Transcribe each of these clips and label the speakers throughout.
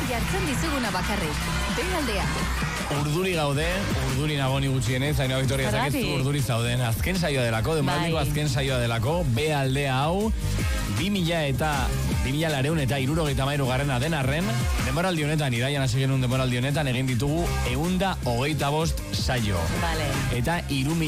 Speaker 1: jartzen dizuguna bakarrik. Bealdea.
Speaker 2: Urduri gaude, urduri nagoni gutxienez, Ainhoa Victoria zakezu urduri zauden. Azken saioa delako, denboraldiko azken saioa delako, Bealdea hau, 2000 garrena den arren, denboraldi honetan, iraian hasi genuen denboraldi honetan, egin ditugu 125 saio.
Speaker 1: Vale.
Speaker 2: Eta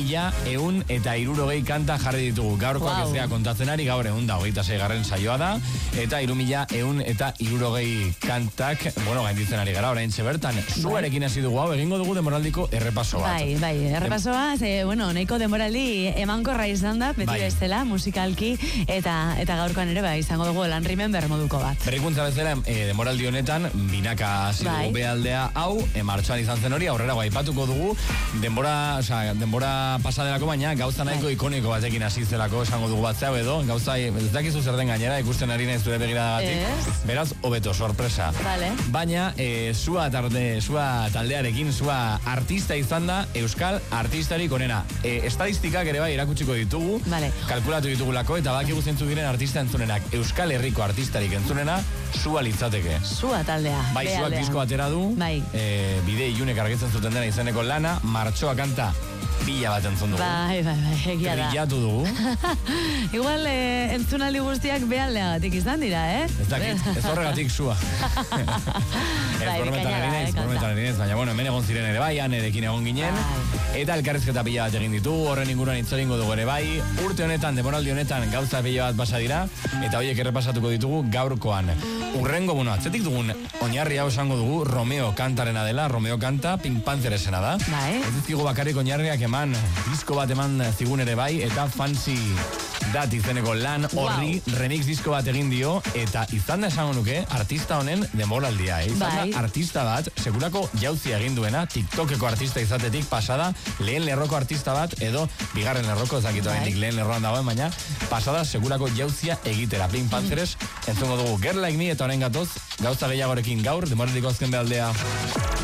Speaker 2: 3160 kanta jarri ditugu. Gaurkoak ez gea kontatzen ari, gaur 126 garren saioa da, eta 3160 kantak, gainditzen ari gara, orain bertan, zuarekin hasi dugu hau, egingo dugu denboraldiko errepaso bat.
Speaker 1: Bai, errepasoa, nahiko denboraldi emankorra izan da, beti bestela, musikalki, eta gaurkoan ere, izango dugu lan remember moduko bat.
Speaker 2: Berrikuntza bezala, denboraldi honetan, binaka hasi dugu Bealdea hau, martxoan izan zen hori, aurrera aipatuko dugu, denbora pasadelako baina, gauza nahiko ikoniko batekin hasi zelako, esango dugu bat zeu edo, gauza, ez dakizu zer den gainera, ikusten ari nahi zure begiradagatik, beraz, hobeto, sorpresa.
Speaker 1: Vale.
Speaker 2: Baina, zua taldearekin, zua artista izan da, euskal artistarik onena. Estadistikak ere bai erakutsiko ditugu, kalkulatu ditugulako, eta bakigu zentzu diren artista entzunenak, Euskal Herriko artistarik entzunena, zua litzateke.
Speaker 1: Zua taldea.
Speaker 2: Bai, zuak disko atera du, bide ilunek argitzen zuten dena izeneko lana, martxoa kanta, pila bat entzun dugu.
Speaker 1: Bai, egia da.
Speaker 2: Brillatu dugu.
Speaker 1: Igual entzunaldi guztiak Bealdeagatik izan dira,
Speaker 2: Ez dakit, ez horregatik zua. Borrometan erinez, baina hemen egon ziren ere bai, anerekin egon ginen, eta elkarrizketa pila bat egin ditu, horren inguruan hitz egingo dugu ere bai, urte honetan, denboraldi honetan, gauza pila bat pasa dira, eta horiek errepasatuko ditugu gaurkoan. Urrengo, atzetik dugun oinarri hau esango dugu, Romeo kantarena dela, Romeo kanta, Pink Pantheresena da. Ez dizkigu bakarrik oinarriak eman, disko bat eman zigun ere bai, eta Fancy Dat izeneko lan horri remix disko bat egin dio, eta izan da esango nuke artista honen denboraldia. Izan da artista bat, segurako jauzia egin duena, TikTokeko artista izatetik pasada, lehen lerroko artista bat, edo bigarren lerroko, ezakito lehen lerroan dagoen, baina pasada segurako jauzia egitera. Pink Pantheres, entzongo dugu Girl Like Me, eta horren gatoz, gauza gehiagorekin gaur, denboraldiko azken Bealdea.